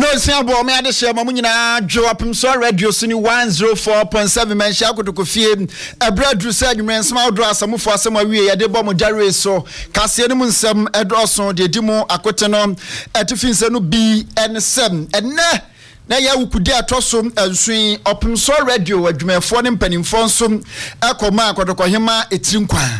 Siabo me ade share mamu nyina dwo apemso radio sini 104.7 menhia kotokofie ebradru se adwumen sma odro asamufo asem awie yade bom dare so kase ne mu nsem edroso de dimu akote no etifinse no bi n7 enne na ya wukude atoso ansui opemso radio adwumenfo ne mpanimfo nso ekoma akotokohema etirinkwa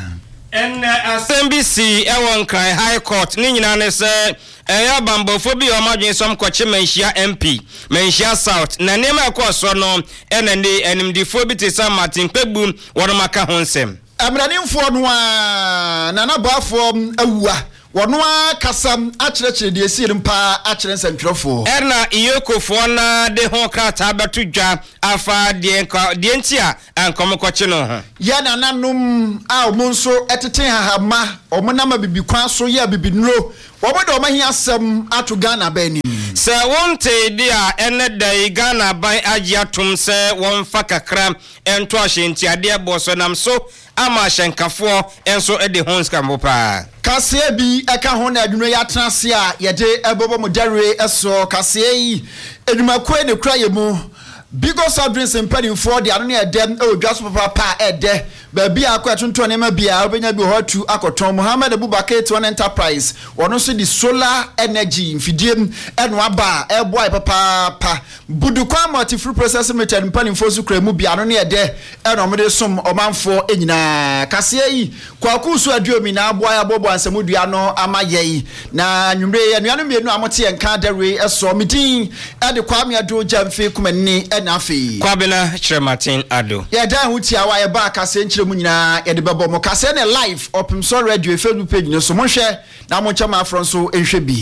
SMBC ewon kan High Court ni nyina ne se eya bambofo bi o madwen som kwache menhia MP menhia South na nema ekoso no enende enimdifo bi te San Martin Pegbu wono maka honsem amranimfo no a nana boafo awua wono akasam akyerɛkyerɛ de esi mpa akyerɛ nsɛntwerɛfo erna iyokofo na de ho krata betudwa afa de ntia ankomkɔkye no ho ya nananom a omonso etete hahama omonama bibikwa so ya bibinuro wobodo omahia asem ato Ghana bani se wonte dia enedai Ghana ban agiatum se wonfa kakra ento ahyentiade boso nam so ama hyenkafo enso ede honska mopa kase bi eka ho na adwuma ya transe a yede ebobo modare eso kase yi edwumakwe ne kura yemu Bigos Adrins and Penny for the Army Dem, oh, just papa, Ede, Baby, I quite to an Emabia, Albania be hard to Akoton, Mohammed Abubakar to an enterprise, or also the solar energy, Fidim, and Waba, Boy, Papa, Budukwa, multi free processing method and Penny for Sucre, Mubiani, Ede, and Omede Sum, Oman for Enina, Cassie, Kwakusu, Adriomina, Boy, Bobo, and Samudiano, Amaye, Na, Numre, and Yanumi, no Amati and Cadere, a so meeting, and the Kwame Ado Jamfi, Kumani. Nafi Kwabena Martin Ado ya dan huti awa ya ba kase nkyere mu nyina ya de bebo mo kase na live Opemso radio Facebook page no so mo hwe na mo nchama afro so enhwe bi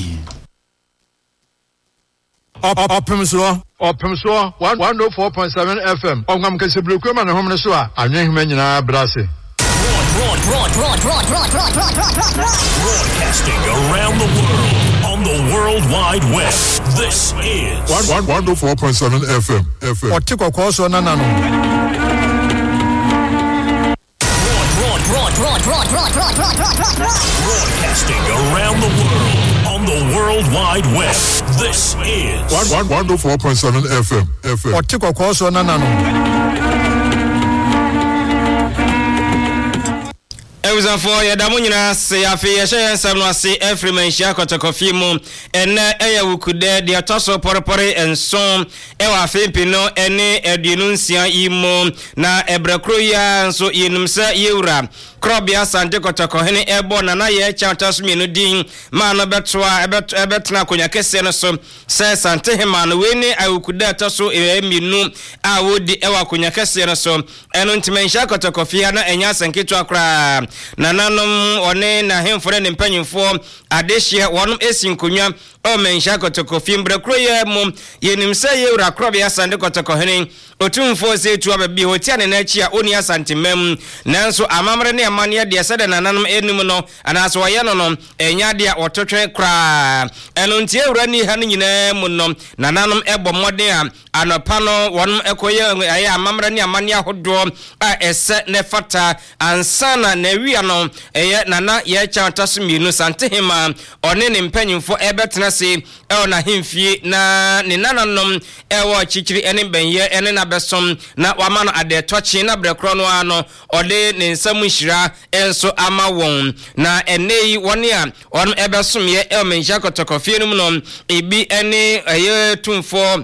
Opemso 104.7 FM ongam kase blokwe ma na homne so a anwen hima nyina brase Broadcasting around the world on the World Wide Web. This is 104.7 FM. Otiko kwaso na nanu. Broadcasting around the world on the World Wide Web. This is 104.7 FM. Otiko kwaso na nanu. Ewuzafo yadamu nyina se afi yehye nsam no ase every menhia kotokofi mu ene eya wukude de atoso porpore enson ewa afempi no ene eduenu nsia imo na ebrakro ya nso yenumse yewura krobia sante kotokohene ebo na ye chantaso mienu din ma no betoa ebetena konya kese no so se sante hema no weni awukude atoso mienu a wodi ewa konya kese no so eno ntimenhia kotokofi na enya sanketu akra nananom one na hemfore ne mpanyimfo adehye wonom esinkonwa o menhia kotokofi mbrakro ye mu yenimse yewura krobia sante kotokohene otumfo se tu ababi hotia ne na chi a oni asantemam nanso amamre ne amane de sede nananom enum no anaso waye no enya de ototwe kra eno ntie ewura ni ha no nyina mu no nananom ebo moden a anopa no wonom ekoye aye amamre ne amane ahodo a ese ne fata ansana na wia no eye nana ye chantaso mienu santehema one ne mpanyimfo ebetena se e na hemfie na ne nananom ewo chichiri ene benye ene na besom na wamano ade tochi na brekro no ano ode ne nsam hira enso ama won na enei woni a on ebesom ye menhia kotokofie no no ebi ene eye tumfo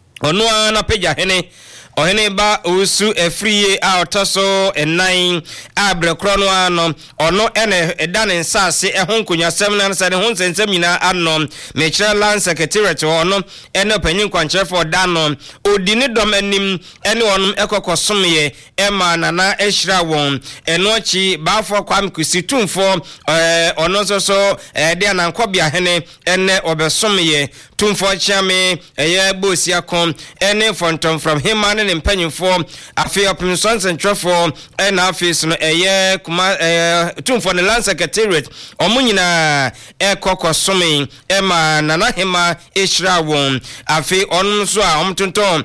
ono na peja hene ohene ba osu efriye a otoso enan abrekro no ano ono ene edane nsase ehonkonya sem na nsa ne honsensem nyina ano mechira land secretariat ono ene panyin kwankyerefo dano odini dom anim ene onum ekokosomye ema nana ehira won enochi baafo kwam kusitumfo ono so de anankobia hene ene obesomye tumfo chiame eye bosia kom ene fontom from him ne mpanyimfo afi Opemso nsentwefo na afis no eye kuma tumfo ne land secretariat omunyina ekokosome ema nanahema ehira won afi onum so a omtonton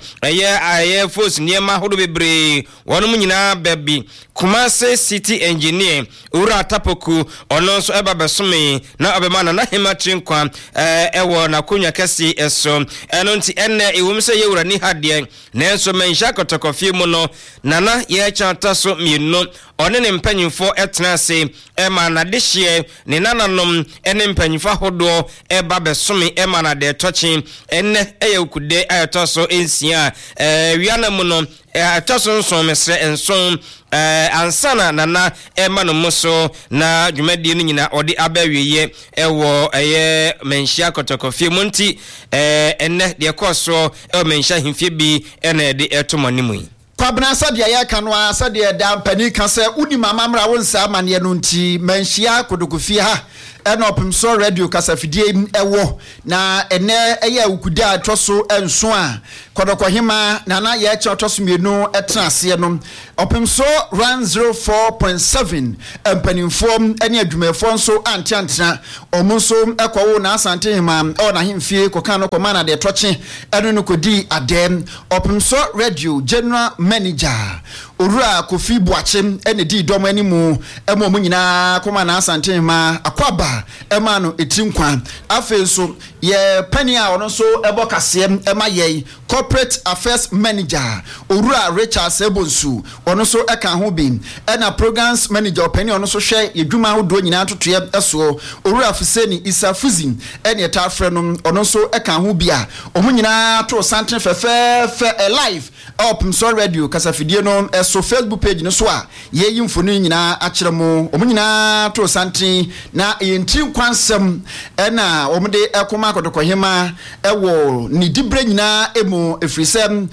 eye force niema hodo bebre wonum nyina baby Kumase city engineer ura tapoku ono so eba besome na obema nanahema trinkwa ewo na konya kesi eso eno nti enne ewum se yewura ni hade nanso menhya kotokofi mu no nana ye chanta so mienu one ne mpanyimfo etena se ema na de hye ne nananom ene mpanyimfo hodo eba besome ema na de tochi enne eyekude ayetoso ensia wiana mu no atoso nso mesre enso ansana nana ema no muso na dwumadi no nyina ode abawiye ewo eye menhia kotokofi mu nti enne de koso menhia himfie bi ene de etomonimu kwabena sadia ya kanwa sadia da mpani kan se udi mama mra wonsa amane no nti menhia kodokofi ha ena opimso radio kasafidie ewo na ene eye ukuda atoso enso a kodokohima na na ye che atoso mienu etenase no opimso 104.7 empanimfo ene adwumefo nso antiantena omunso ekwawo na asante hima o na himfie kokan no komana de toche eno no kodi adem opimso radio general manager Owura Kofi Boache ene di dom animu emo mu nyina koma na asante hima akwaba ema no etinkwa afenso ye pani a ono so ebo kase ema ye corporate affairs manager Owura Richard Sebonsu ono so eka ho bi ena programs manager pani ono so hwe yedwuma hodo nyina totoye eso Owura Fuseni Isafuzi ene etafre no ono so eka ho bi a omu nyina to santen fefe live up so radio kasafidie no so Facebook page no so a ye yimfonu nyina akere mo omu nyina to santen na yenti kwansem ena omde ekoma kodokohema ewo ni dibre nyina emu efrisem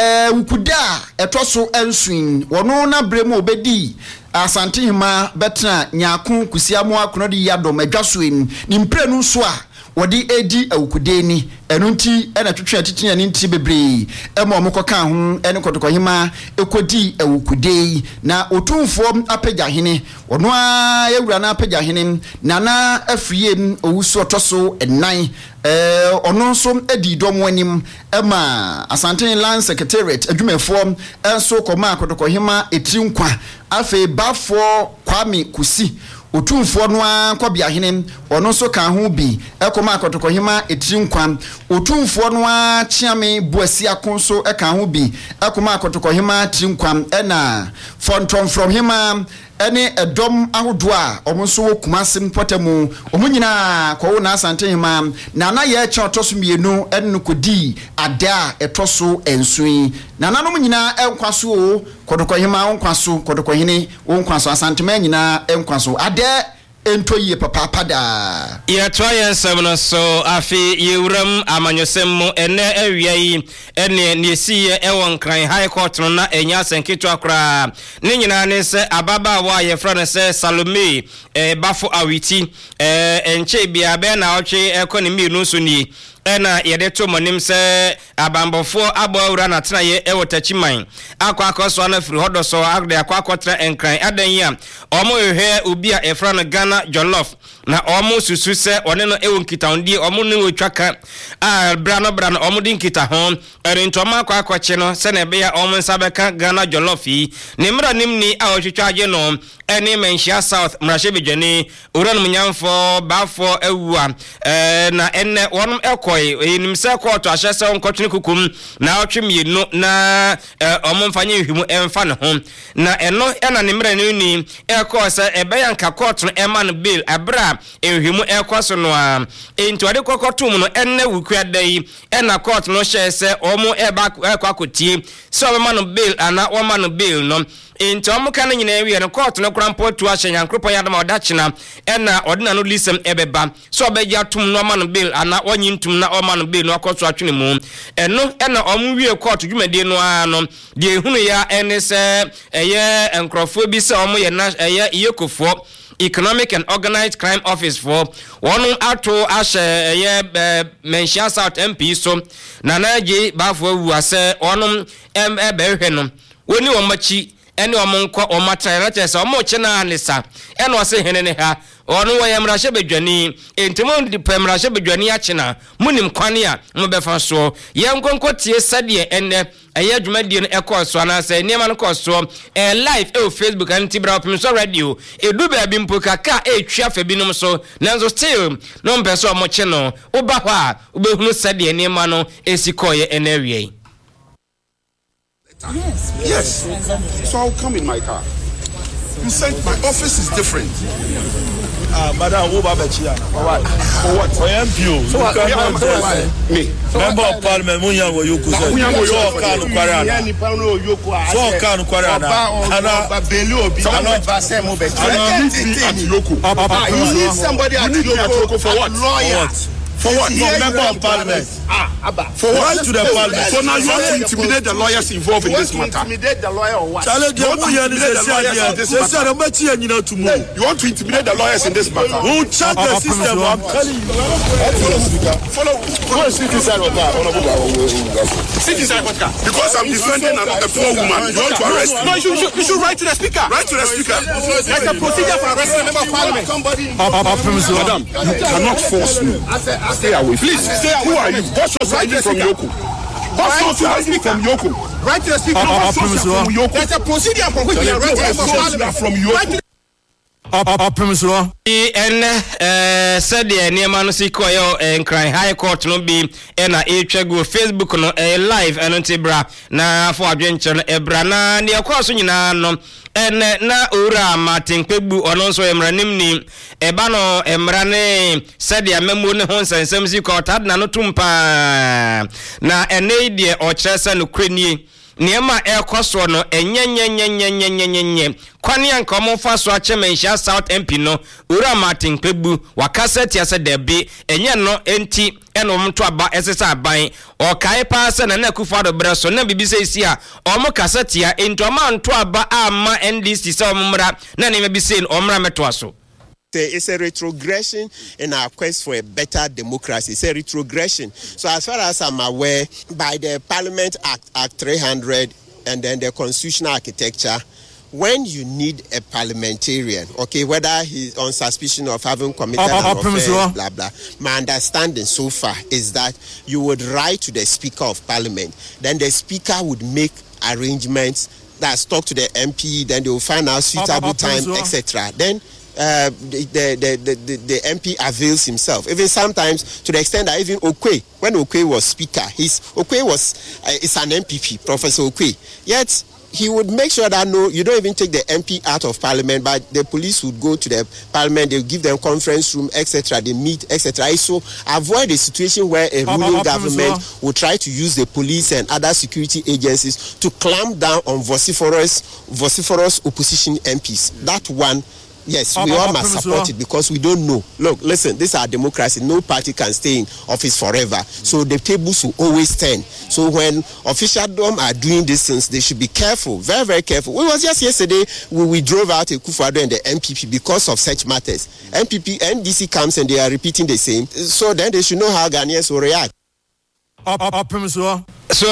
wukuda etoso ensuin wono na bremu obedi asante hima betna nyakun kusiamo akono di yadom adwasoen ni mprenu so a wodi edi awukudeni enunti ena twetwe atitinya ni nti bebre ema omokoka ho ene kodokohima ekodi awukudei na otumfo apagya hene ono a yewura na apagya hene nana afriye owuso toso enan ono so edi dom anim ema asante land secretariat adwumefo enso koma kodokohima etinkwa afi bafo Kwame Kusi otumfo no akwabia hene ono so kan ho bi ekoma akotokohima etinkwa otumfo no a chiame buasi akonso ekan ho bi ekoma akotokohima tinkwa ena fontom from hima ene edom ahodo a omonso wokumasem potamu omunyina kwawo na asante hima na na ye che otoso mienu enne kodi ada etoso ensui na nanom nyina enkwaso o kodokohima onkwaso kodokohine onkwaso asante ma nyina enkwaso ade entoyie papa pada ya try semno so afi yewram amanyosem ene awiai ene nesiye ewon kran high court no na enya senketo akra ne nyina ne se ababa wa ye frane se Salome bafo awiti enche bia be na otwe economy no so ni ena yede to monim se abambofo abawura na tena ye ewotachiman akwakoso na firi hodo so agde akwakotra enkran adan ya omo hwe obi a efra no Ghana jollof na omo susu se one no ewo nkitaondi omo ne wotwaka brano omo din kita ho erintoma akwakoche no se na be ya omo nsabeka Ghana jollof yi ne mra nimni a otwitwaje no ene menhia south mrashebejani uran munyamfo bafo ewua na ene wonum ekoy enimse court ahese onkotwe kukum na otwemienu na omomfanye hwimu emfa ne ho na eno ena ne mra ni eko se ebeyanka court no eman bill abra ehwimu ekoso no a entwade kokotum no enne wukuadai ena court no hye se omo eba ekwakotie so oman bill ana oman bill no enti omuka ne nyina ewie no court no krampo tu ahye nyankropo yadama odachina ena odina no lisem ebeba so obegya tum no oman bill ana onyintum na oman bill no akoso atwene mu eno ena omuwie court dwumade no a no de ehunu ya ene se eye enkrofo bi se omo ye na eye iyekofo Economic and Organized Crime Office for one ato ashe ye menhia South MP so nanaje bafo wuase onum ebehwe no woni wo machi ene omonko omatra na tese omo che na anisa ene ose hene ne ha ono wo yamrahye bedwani entimo di pemrahye bedwani achena munim kwane a mo befa so yenkonkotie sade enne eye adwumadie no ekoso na se niam no koso live Facebook antibra opimso radio edu ba bi mpoka ka etwa fa binom so nanzo still no mpeso mo che no oba ho a obehunu sade niam no esikoye enawie. Yes. So I'll come in my car. You said my office is different. Madam, what about you? For what? For MPO. So me. Member of Parliament, Munyango Yoko said. So Kanu Kwarana. So Kanu Kwarana. You need somebody at Yoko for what? Lawyer. For what? No, member of Parliament. For what? To the Parliament. So now you want to intimidate the lawyers involved in this matter. Intimidate the lawyer or what? You want to intimidate the lawyers in this matter. You want to intimidate the lawyers in this matter. Who check the system? I'm telling you. Follow. Go sit inside what car. Sit inside what car. Because I'm defending a poor woman. You want to arrest me? No, you should write to the speaker. Write to the speaker. There's a procedure for arresting a member of Parliament. Madam, you cannot force me. Stay away. Please, stay away. Who are you? What's your signing from Yoko? What's your signing from Yoko? Right to the speaker. From Yoko. There's a procedure from which you are writing from Yoko. Said the Niamano Sikoyo and Cry High Court no be and go Facebook no live and Tibra na for adventure Ebrana near course no and na ura Martin Pebu ononso emranim ni ebano emrane said the memo ne hon sensemsi court had na no tumpa na ene de o kyeresa no kwani niema ekoso no enyenyenyenyenyenyenyenye kwani anka mo fa so achemenhia South MP no ura Martin Pebu wakaseti ase debe enye no enti eno mto aba esesa aban o kai pa se na Akufo-Addo breso na bibise isi a o mo kaseti a enti o ma nto aba ama NDC se o mra na ne bibise o mra meto aso. It's a retrogression in our quest for a better democracy. It's a retrogression. So as far as I'm aware, by the Parliament Act 300 and then the constitutional architecture, when you need a parliamentarian, okay, whether he's on suspicion of having committed an offense, blah, blah, my understanding so far is that you would write to the Speaker of Parliament. Then the Speaker would make arrangements that talk to the MP, then they will find out suitable time, etc. Then the MP avails himself. Even sometimes to the extent that even Okwe, when Okwe was speaker, Okwe was is an MPP, Professor Okwe. Yet he would make sure that no, you don't even take the MP out of Parliament, but the police would go to the Parliament, they'll give them conference room, etc. They meet, etc. So avoid a situation where a ruling government will try to use the police and other security agencies to clamp down on vociferous opposition MPs. That one. Yes, we all must support it because we don't know. Look, listen, this is our democracy. No party can stay in office forever. So the tables will always turn. So when officialdom are doing these things, they should be careful, very, very careful. It was just yesterday we drove out Akufo-Addo and the MPP because of such matters. NDC comes and they are repeating the same. So then they should know how Ghanaians will react. So,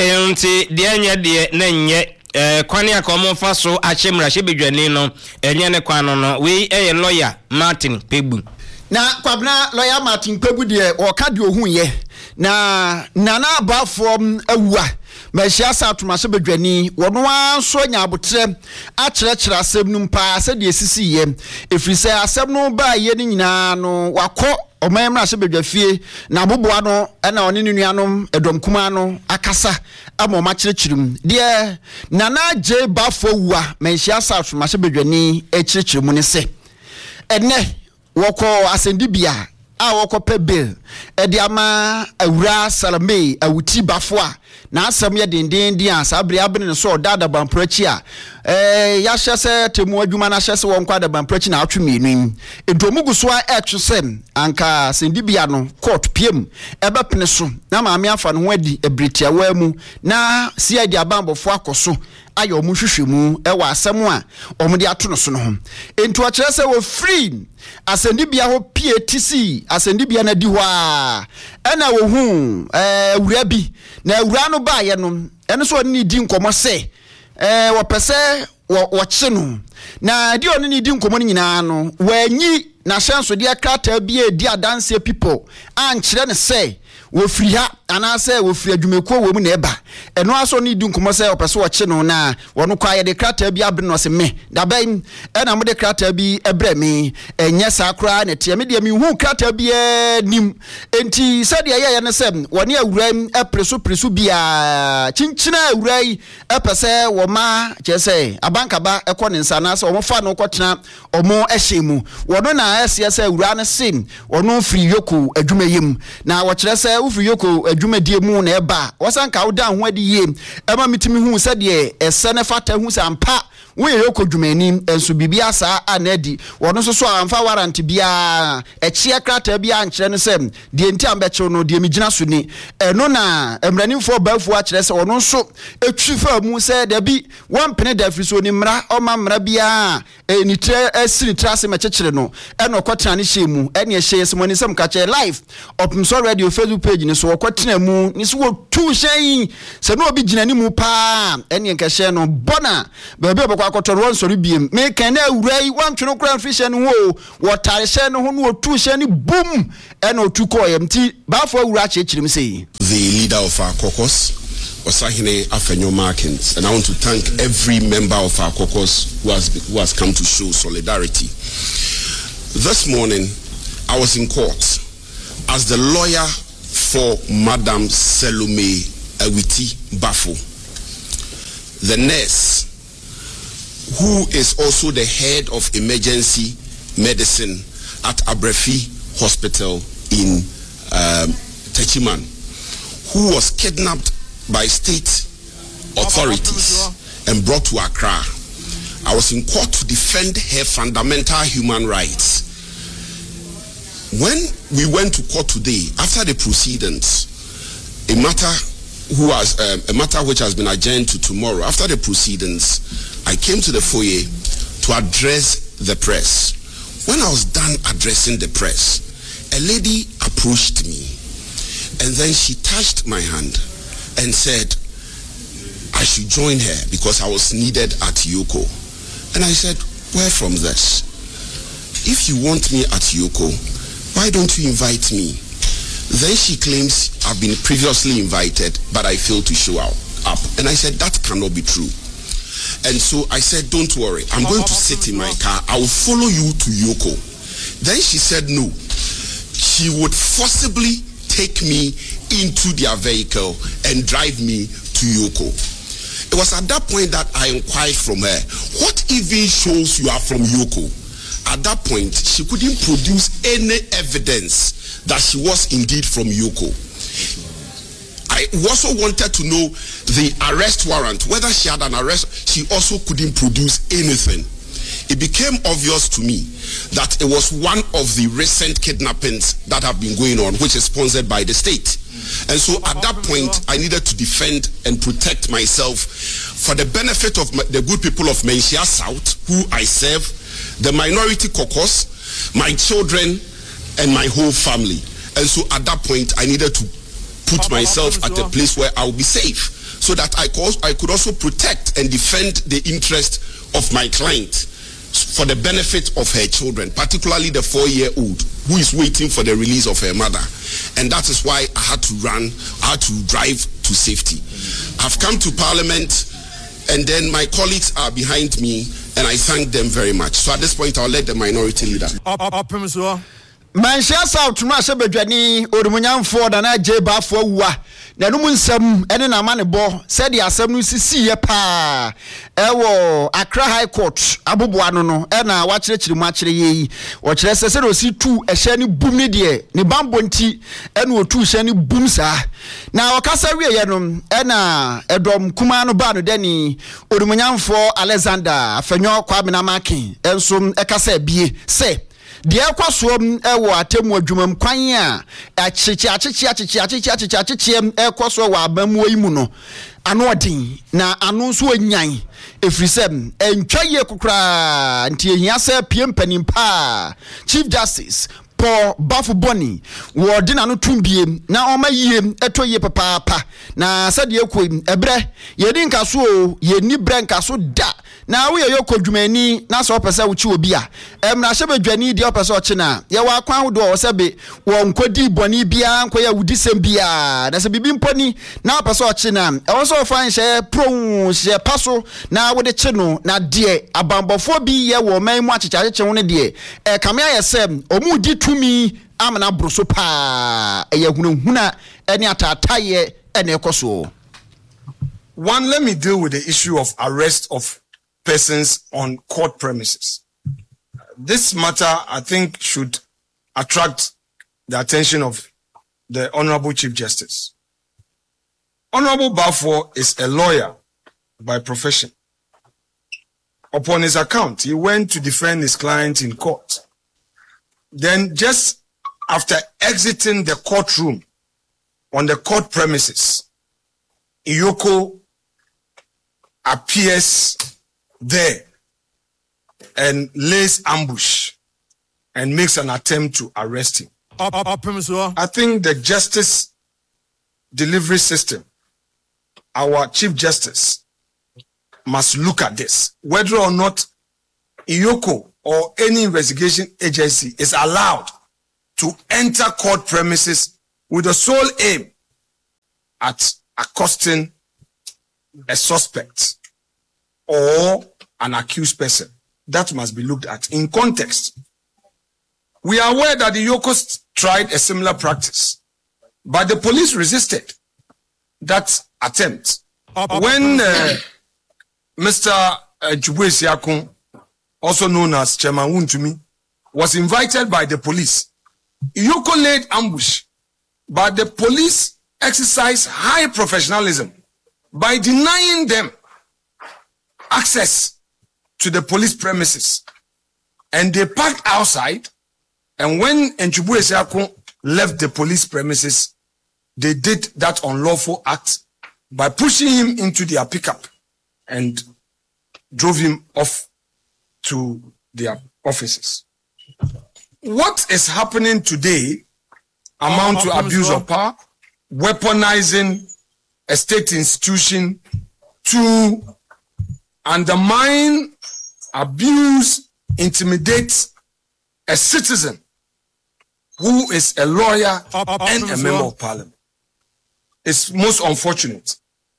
kwani akomo fa so achemra shebedwane no enye ne kwano no we lawyer Martin Pebu na kwabna lawyer Martin Pebu de o ka de ohun ye na nana abafom awua mehia satuma shebedwani wono anso nya abotre akyerɛkyerɛ asɛm num pa sɛ de esisi ye efiri sɛ asɛm no ba ye ni nyina no wakɔ omayemra shebedwafie na boboa no na one ne nuanom edomkuma no akasa amoma kyerɛkyerɛm de nana je bafo wua mehia satuma shebedwani kyerɛkyerɛm ne se enne wokɔ asendibia a wokɔpɛ bill edi ama awura Salame awuti bafo a na asɛm yɛ dendenden a sabri abene ne so dada bamprachi a ya hyɛ sɛ temu adwuma na hyɛ sɛ wɔn kwada bamprachi na atwe mienu edomugu so a ɛtwe anka sendibia no court piem ɛbɛpene so na maame afa no ho adi ebretiawa mu na CID abambofo akɔso ayo mu hwehwemu ɛwɔ asɛm a ɔmde ato no so no ho enti ɔkyerɛ sɛ wɔ free asendibia ho PTC asendibia na di hɔ a ɛna wo hu wura bi na wura no ba ye no ɛno so ɔne di nkɔmɔ sɛ wɔpɛ sɛ wɔkye no na di ɔne di nkɔmɔ no nyinaa no wanyi na chance de krata bia di adanse people ankyere ne say wo free ha anase wo free adwumekuo wo mu na eba eno aso ne di nkomo say opese wo kye no na wono kwa ye de krata bi abre no se me da ben na mo de krata bi ebre me enye sakra na tie me de me hu krata bi nim enti sade ye ne se woni awuram preso bia chinchina awurai epese wo ma che say abankaba ekọ ne nsa na se wo fa no kwotena omo ehyemu wono na ese awura ne sim wono free yoku adwumayim na wo kire se ufiri yoko adwumadie mu na eba wasanka wo dan ho adi ye ema mitimi hu se de ese ne fata hu se ampa wo yoko dwumani enso bibia sa anadi wono so amfa warrant bia echie krata bia ankyere ne se de enti ambeche no de migina so ni eno na emranimfo bafu a kire se wono so etwifa mu se de bi wampene da firi so ni mra o ma mra bia eni tre asiri trase mechekere no eno kwotena ne hyemu ene ehye semoni sem ka che live open so radio Facebook page ni so kwotena mu ni so wo tu hyen se no obi gina ni mu pa ene nke hye no bona bebe obekwa akotoro won sori biem me kan na awurai wantwe kura fishe no ho wotare hye no ho no otu hye ni boom ene otu ko yemti bafo awura achechirim sei. The leader of our caucus, Osahene Afenyo Markins, and I want to thank every member of our caucus who has come to show solidarity. This morning, I was in court as the lawyer for Madam Selome Awiti Bafo, the nurse who is also the head of emergency medicine at Abrefi Hospital in Techiman, who was kidnapped by state authorities and brought to Accra. I was in court to defend her fundamental human rights. When we went to court today, after the proceedings, a matter which has been adjourned to tomorrow, after the proceedings, I came to the foyer to address the press. When I was done addressing the press, a lady approached me and then she touched my hand and said I should join her because I was needed at Yoko. And I said, where from this? If you want me at Yoko, why don't you invite me? Then she claims I've been previously invited, but I failed to show up. And I said, that cannot be true. And so I said, don't worry, I'm going to sit in my car. I will follow you to Yoko. Then she said, no. She would forcibly take me into their vehicle and drive me to Yoko. It was at that point that I inquired from her, what even shows you are from Yoko? At that point, she couldn't produce any evidence that she was indeed from Yoko. I also wanted to know the arrest warrant, whether she had an arrest. She also couldn't produce anything. It became obvious to me that it was one of the recent kidnappings that have been going on, which is sponsored by the state. And so at that point, I needed to defend and protect myself for the benefit of the good people of Menchia South, who I serve, the minority caucus, my children, and my whole family. And so at that point, I needed to put myself at a place where I will be safe, so that I could also protect and defend the interest of my client for the benefit of her children, particularly the 4-year-old who is waiting for the release of her mother. And that is why I had to drive to safety. I've come to Parliament, and then my colleagues are behind me, and I thank them very much. So at this point, I'll let the minority leader. Menchia South ma se bedwani orumunyanfo da na je bafo wuwa na num nsam ene na ma ne bo said the asem no sisi ye pa ewo Accra High Court aboboa no no e na wa kirekire mu akire yi wo kire se se osi tu ehye ni bum ni de ni bambo nti e na otu ehye ni bum sa na okasa wie ye no e na edom kuma no ba no de ni orumunyanfo Alexander Afenyo Kwabena Makin enso e kasa bie se die kwasom ewo atemu adwumam kwan a achichi ekwaso wa abamu yimu no ano odin na ano so anyan efrisem entwaye kokra ntie hia se piempani pa Chief Justice Paul Bafo Boni wo de na no tumbie na omayie etoye papa na sade ekoi ebre ye di nkaso ye ni bre nkaso da na wo yoko dwumani na so opese wo chi obi a emra hye bedwani di opese o chi na ye wa kwan wo do wo sebe wo nkodi boni bia nkoya wudisem bia na se bibi mponi na opese o chi na e wo so fan hye pro hye paso na wo de chi no na de abambofo bi ye wo man mu achechache wo ne de kame ayesem omu di tumi amana broso pa eye hunahuna eni atataye ene ekoso. One, let me deal with the issue of arrest of persons on court premises. This matter, I think, should attract the attention of the Honorable Chief Justice. Honorable Bafo is a lawyer by profession. Upon his account, he went to defend his client in court. Then, just after exiting the courtroom on the court premises, Iyoko appears there and lays ambush and makes an attempt to arrest him. I think the justice delivery system, our Chief Justice, must look at this. Whether or not Iyoko or any investigation agency is allowed to enter court premises with the sole aim at accosting a suspect or an accused person. That must be looked at in context. We are aware that the Iyokos tried a similar practice, but the police resisted that attempt. When Mr. Jubwe Siakun, also known as Chairman Wuntumi, was invited by the police, Iyoko laid ambush, but the police exercised high professionalism by denying them access to the police premises. And they parked outside, and when Nchubu Esiakun left the police premises, they did that unlawful act by pushing him into their pickup and drove him off to their offices. What is happening today amount to abuse of power, weaponizing a state institution to undermine, abuse, intimidate a citizen who is a lawyer and a member of parliament. It's most unfortunate.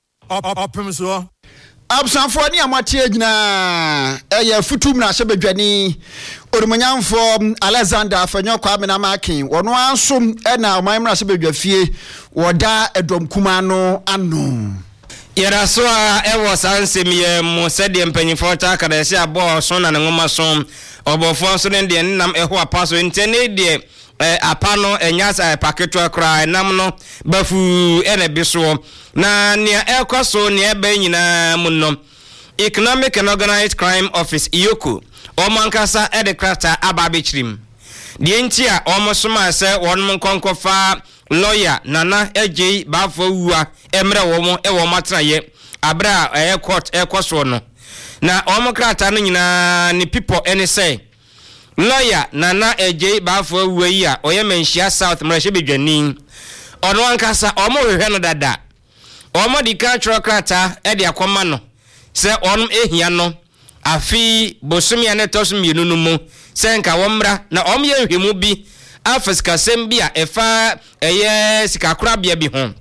Absanfo ni amatie gina eye futum na sebedwani orumanyamfo Alexander Afanyo Kwame na Makin wono ansom na omamra sebedwafie woda edom kuma no ano yera so a ewo sansem ye mo sede mpanyifo ta kada se abo so na ngoma so obofo so ne de nam eho apaso ntene de apano enyasa paketo akra nam no bafu ene biso na nia ekoso ne ebe nyina munno Economic and Organized Crime Office Iyoko omankasa edekrata ababichrim de ntia omosoma se wonum konkofa lawyer Nana Ejei Bafo Uwa emre womo ewo matraye abra court ekoso no na omokrata no nyina ni people any say lawyer Nana Ejei Bafo Uwa yi a oyemenhia South Mrashe bedwani ono ankasa omo hwehwe no dada omo di cultural krata e de akoma no se onum ehia no afi bosumi anetos mienu no mu se nka womra na om ye hwemu bi afiska sembia efa eye sikakura bia bi ho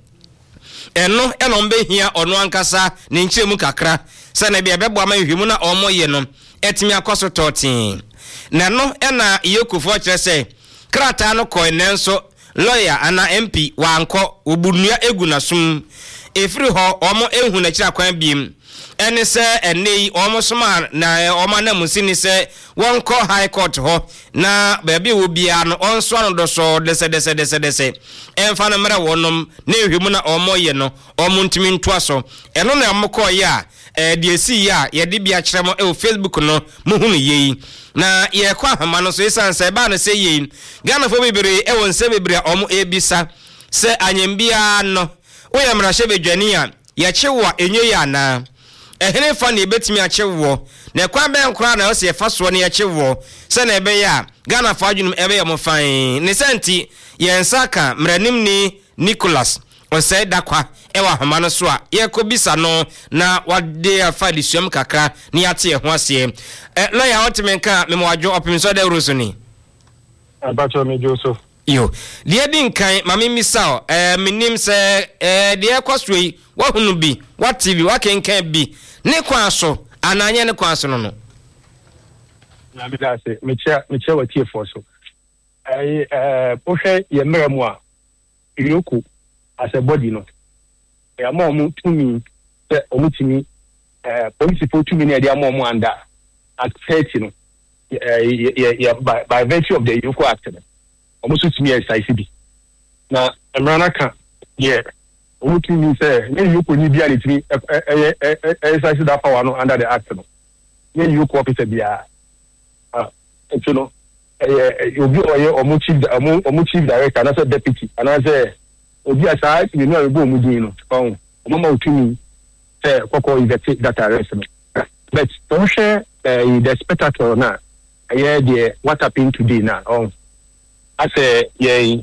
eno enombe hia ono ankasa ne nchemu kakra se na bia bebo ama hwemu na omo ye no etimi akoso totin na no ena Iyokufo kire se krata no ko enenso lawyer ana MP wanko obunua egu na sum efiri ho omo ehu na kira kwan biem ene se enei omo soma na omo na musini se wonko high court ho na baabi wo bia no onso ano do so dese emfa na mera wonom na ehwemu na omo ye no omo ntimi ntoa so eno na amko ye a de esi ya ye de bia kire mo e Facebook no muhunu ye na ye kwa hama no so isanse ba no se ye Ghana fo bibere e won se bibere omo ebisa se anyembia no Oya mrashe bedwani a ya chewa enye ya na ehene fa na ebetimi a chewo na kwa be nkura na o se fa so na ya chewo se na ebe ya Ghana fa adwunum ebe ya mo fan ne senti ye nsaka mranim ni Nicholas o say dakwa e wa homa no so a ye ko bisa no na wade afa de suam kakra ne yate ho ase lawyer otimenka me mo adwo opim so da rusu ni abacho me Joseph yo de din kan mame misao minim se de kwasoi wa hunu bi wa TV wa kenkan bi ne kwa so ananye ne kwa so no na bi da se me chia wa tie for so pohwe ye mremu a Yoku as a body no ya mo to me se omutimi police for 2 minutes dia mo under at 30 no by virtue of the Yoku Act almost to me as ICB na emrana ka yeah omutimi say me Yoku ni bia letimi exercise that power no under the act no me Yoku officer bia you know obi oye omu chief director na say deputy and I say obi aside you know we go mu din no mama otumi say kokko is that arrest no but don't share the spectator na the what happened today now as a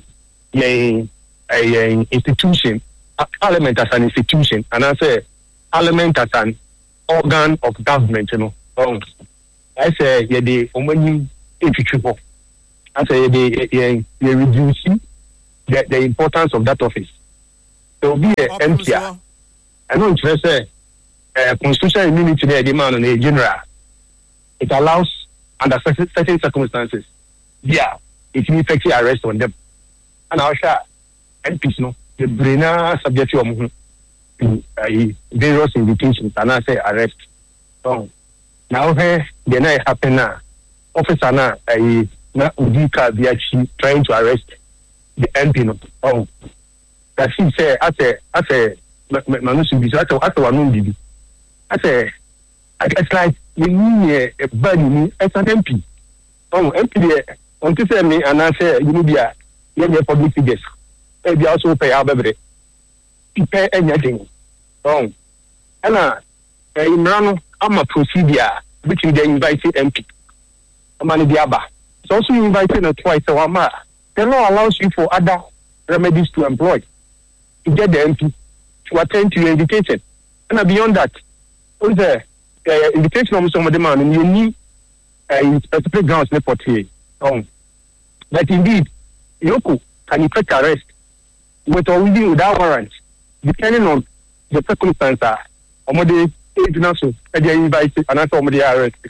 institution parliament as an institution and I say parliament as an organ of government you know I say the omani infection I say they reducing the importance of that office. There will be an MPR. I know it's say constitutional immunity there demand on a general. It allows under certain circumstances. Yeah, it can effectively arrest on them. And I'll share MPs no the brainer subject to various invitations and I say arrest. So now here the night happen now. Officer now na Udika Biachi trying to arrest the MP no. That she say as a manusu bi so as one bibi. It's like we need a value as an MP. MP on to say me and I say you know bia you public figures. E bia also pay abebre. Pay anything. And Imran am a procedure which they invite MP. Amani Diaba. It's also invited twice a while. The law allows you for other remedies to employ to get the MP to attend to your invitation. And beyond that, on the invitation of some of the man, you need specific grounds for here. But indeed, Yoku can effect arrest with or without warrant, depending on the circumstances. Omode international, they invited and after Omode arrested.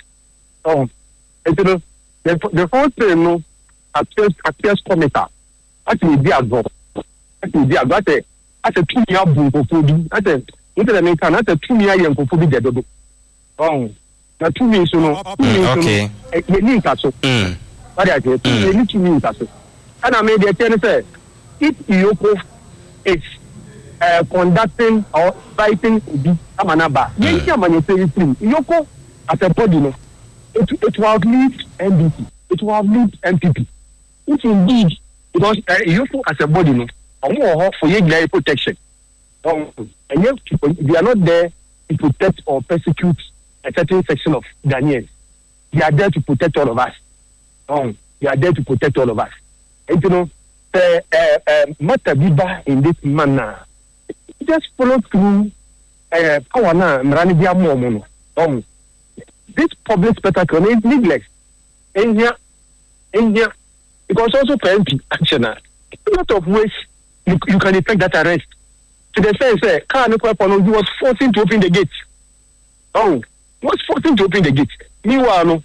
The whole thing no appears comical. Actually, they are go. Actually, they are got a 2-year boom for food. At a American, at a 2-year young for food. Now 2 years, you know. Okay. You need castle. What I get, you need to mean castle. And I made the attorney say, if Yoko is conducting or fighting the Amanaba, Yoko as a body, no. It will outlive NDP. It will outlive MPP. If indeed, because you as a body, no, for your protection. And yet, they are not there to protect or persecute a certain section of Ghanaians. They are there to protect all of us. They are there to protect all of us. And you know, matter biba in this manner. Just follow through. Power na mrani dia mo. This public spectacle is needless. In here, because also for MP action, a lot of ways you can effect that arrest. To the sense, car no weapon, you was forcing to open the gate. Was forcing to open the gate. Meanwhile,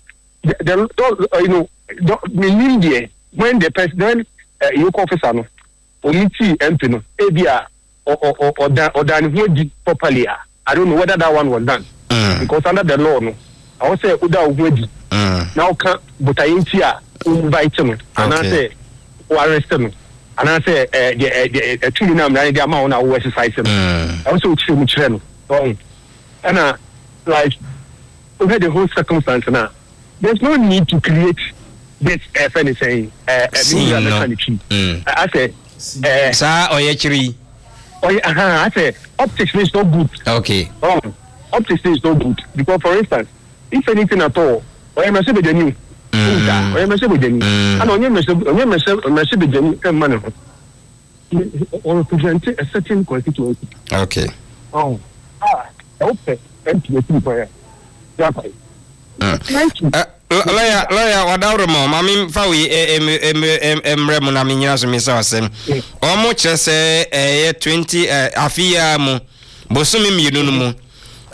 in India, when the president, you officer, no, or you see MP, no, ABR, or done properly. I don't know whether that one was done. Because under the law, no. I will say Uda Uwedi. Now can but I invite him and I say arrest him. And I say the 2 name the amount I will exercise him. I also see me train. And like over the whole circumstance now. There's no need to create this anything I say sir oyechiri. I say optics is not good. Okay. Optics is not good because for instance if anything at all, or you must be the new. Or you must be the new. And on you must be the new man. or represent a certain constituency. Okay. Okay. MPS for lawyer wadawremo mami fawi emremu na minyina so misa wasem omo chese 20 afia mu bosumi mienu no mu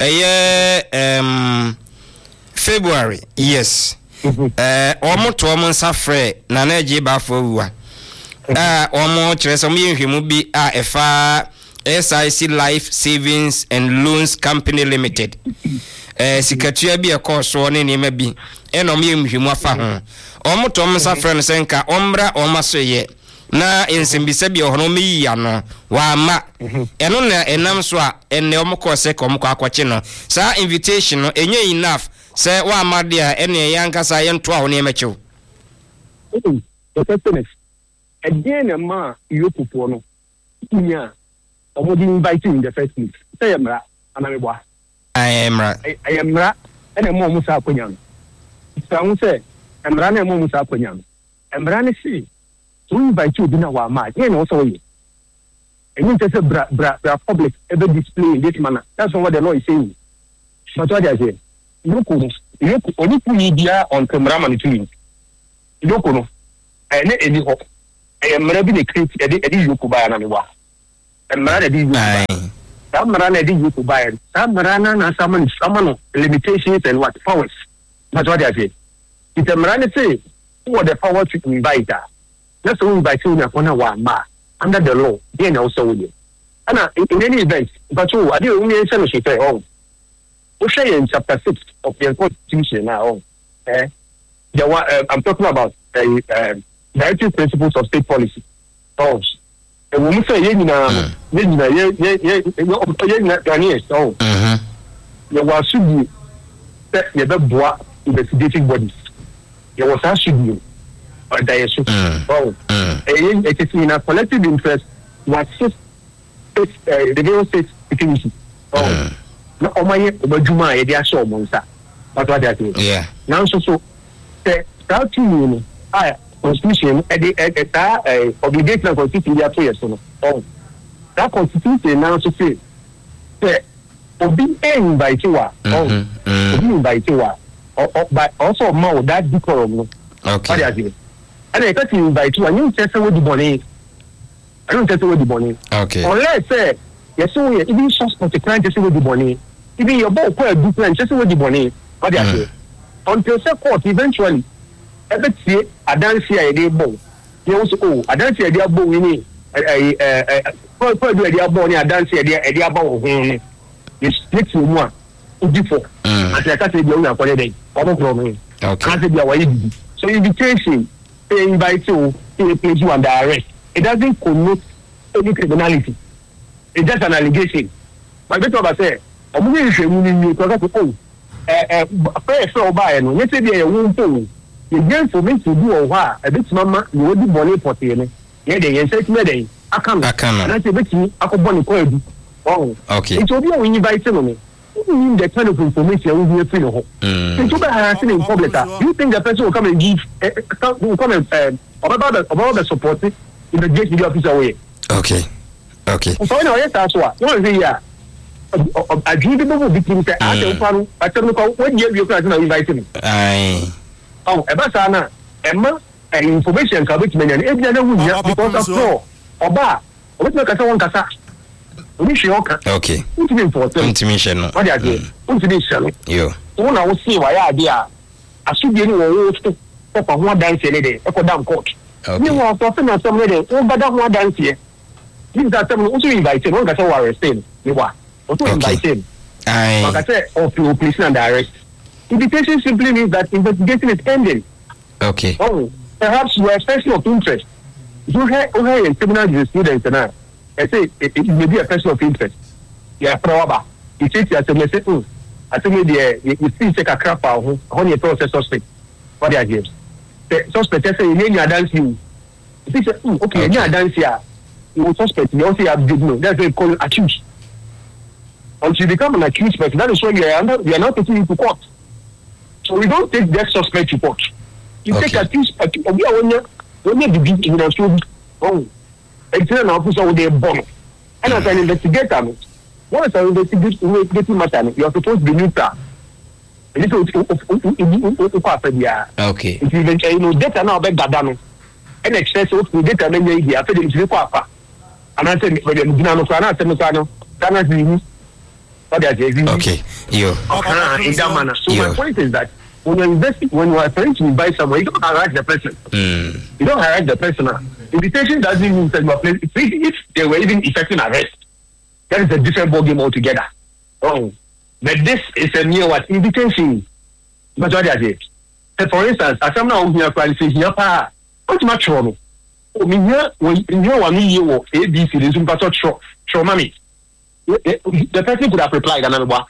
February yes omo to omo nsafre na na eje ba fo wuwa omo chese omo yenhwemu bi efa SIC Life Savings and Loans Company Limited sikatua bi ekoso ne nema bi enom yemhwemu afa ho omotom safre no senka omra omasoye na ensembisa bi hono meyiya no wa ma eno na enam so a enne omokose komko akwache no sa invitation no enye enough say wa amade a enne yankasa yento a ho ne mechew the question is again ma yopupo no nya omodi invite in the first place say emra anamebwa I am ra and a moment Saquanian. Sound say, and ran a moment Saquanian. And ran a sea. To invite you dinner while my and also you. And it is a public ever display in this manner. That's what the law is saying. But what I say, look, only put media on cameraman between. Look, and any hope. I am maybe a creep, Eddie Yukuba and Amiwa. And married. Some run did you to buy it. Some run and some limitations and what powers. That's what I say. It's a man say, who are the power to invite her? Just to invite you upon a one ma under the law, then also with you. And in any event, but you, I do only say, she say, oh, we say in chapter 6 of the Constitution now, I'm talking about directive principles of state policy. Oh, a woman say, so you were should be investigating bodies. You was asking you or diation. It is in a collective interest what the real state security. No, my Bajuma, they are so monster. But what that is. Yeah. Now, so start to Constitution obligation constitution ya 2 years no. That constitution now to say obi invite you obi invite you but also more that decorum no. Okay. And I got to invite you and you say what the money. I don't tell you what the money. Okay. Unless say yes so even suspect the crime just what the money. Even your boy quite different just what the money. What they say. Until say court eventually every adansi a dey bow you also adansi a dey bow we ni for do dey bow ni adansi a dey bow ho ni split mu a odi4 and I can't say dey na kwale dey omo problem okay can't say dey why did so invitation they invite you to place you under arrest it doesn't connote any criminality it's just an allegation but better about say omo ni hwemu ni to ka ko first so buy no you say dey won po you get for me to do or what a bit mama you would be money for you yeah they say to me I can't and I say bit me I could money for you oh okay it will be when you invite me the kind of information we be free no it will be harassing in public you think the person will come and give will come and about the support in the JCD officer way okay so now yes that's what you say yeah I dream people victims say I tell me when you can invite me oh, Ebasana, Emma, and information can reach many, and every other would because of floor. Oba, what make us one cassa? Okay. Intimation. What are you? Intimation. You. One I will see why idea. I should be able to pop one dance any day, a damn court. You are often at some lady, but that one dance here. These are some also invited, one that's our arresting. You are. Also invited. Like I said, or police and arrest. Invitation simply means that investigation is ending. Okay. Oh, perhaps you are a person of interest. You have a criminal jurisprudence now. I say it may be a person of interest. You are probable. You take your message. I think you still take a crap out on your process suspect. What are you? The suspect say you dance you. If you say okay, you dance here. You suspect you also have no. That's what they call accused. Until you become an accused person, that is when you are not taking you to court. So we don't take that suspect report. You take accused when you begin in the show. Oh, it's not officer with a bomb. And as an investigator, once an investigating matter, you are supposed to be neutral. Okay. If you know, data now be gadano. And excess of data then you hear, after the Papa. And I said, when you know, okay, you. In that manner. So my point is that when you are trying to invite someone, you don't harass the person. You don't harass the person. Invitation doesn't mean that you are playing. If they were even effecting arrest, that is a different ballgame altogether. Oh, but this is a mere what invitation. But what I say, for instance, as I'm now here, here, what's my trouble? Oh, me here, when you are me, you are ABC, there's some part of trauma. The person could have replied another one.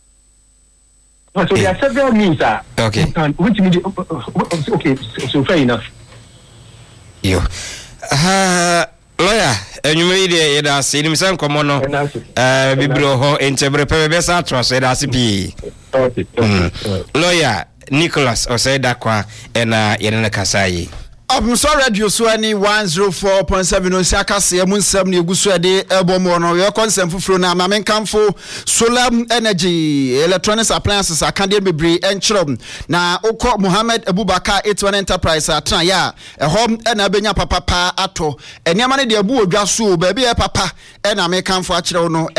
So there are several means. Okay. Which means okay, so fair enough. You. Lawyer, and you made it as in some common Bibro ho intebre pebesa trust CP. Lawyer Nicholas Osedakwa and Yenna Kasai. I'm sorry, radio so any 104.7 on Sakasi, Munsam, Guswede, Elbomono, your consent for Frona, Mamen Camfo, solar energy, electronics appliances, Akandia Bibri, and Chrom. Now, Oko Muhammad Abubakar, 81 Enterprise, Traya, a home and a Benya Papa Ato, and Yamani de Abu Gasu, baby, papa, and I may come for Achrono.